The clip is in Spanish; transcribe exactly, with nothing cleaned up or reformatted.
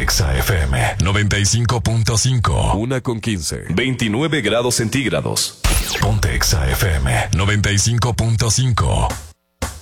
Exa F M noventa y cinco punto cinco. Una con quince. veintinueve grados centígrados. Ponte Exa F M noventa y cinco punto cinco.